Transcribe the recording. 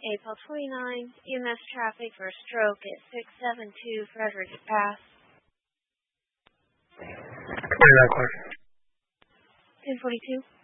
April 29, EMS traffic for stroke at 672 Fredericks Pass. 29 question. 1042.